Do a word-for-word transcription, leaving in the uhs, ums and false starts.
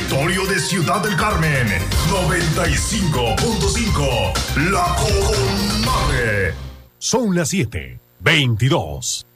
territorio de Ciudad del Carmen, noventa y cinco punto cinco, La Comadre. Son las siete, veintidós.